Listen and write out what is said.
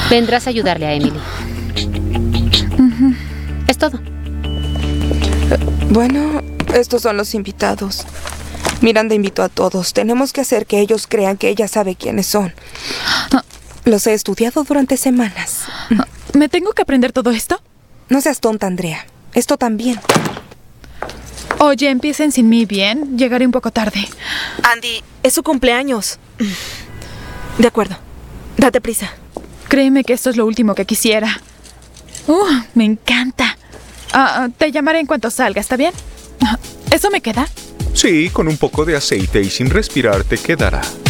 Vendrás a ayudarle a Emily. Es todo. Bueno, estos son los invitados. Miranda invitó a todos. Tenemos que hacer que ellos crean que ella sabe quiénes son. Los he estudiado durante semanas. ¿Me tengo que aprender todo esto? No seas tonta, Andrea. Esto también. Oye, empiecen sin mí, ¿bien? Llegaré un poco tarde. Andy, es su cumpleaños. De acuerdo. Date prisa. Créeme que esto es lo último que quisiera. Me encanta. Te llamaré en cuanto salga, ¿está bien? ¿Eso me queda? Sí, con un poco de aceite y sin respirar te quedará.